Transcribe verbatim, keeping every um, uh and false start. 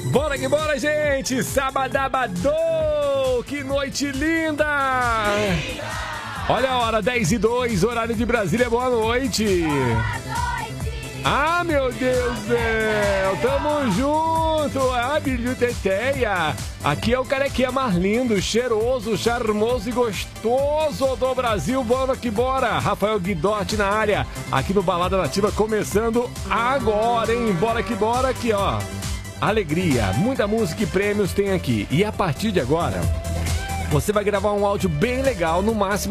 Bora que bora, gente! Sabadabadô! Que noite linda! Olha a hora, dez e dois, horário de Brasília, boa noite! Ah, meu Deus do céu! Tamo junto! Ah, Bilhuteteia! Aqui é o carequinha mais lindo, cheiroso, charmoso e gostoso do Brasil. Bora que bora! Rafael Guidotti na área, aqui no Balada Nativa, começando agora, hein? Bora que bora, aqui ó! Alegria, muita música e prêmios tem aqui. E a partir de agora, você vai gravar um áudio bem legal, no máximo